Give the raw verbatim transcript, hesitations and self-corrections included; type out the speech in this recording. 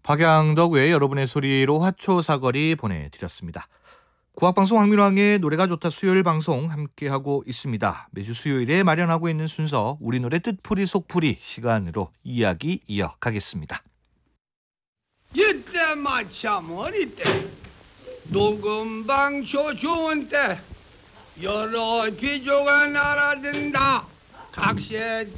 박양덕 외 여러분의 소리로 화초 사거리 보내드렸습니다. 국악방송 황민왕의 노래가 좋다 수요일 방송 함께하고 있습니다. 매주 수요일에 마련하고 있는 순서 우리 노래 뜻풀이 속풀이 시간으로 이야기 이어가겠습니다. 이때 마참 어릴 때 녹음방쇼 좋은 때 여러 귀조가 날아든다. 각세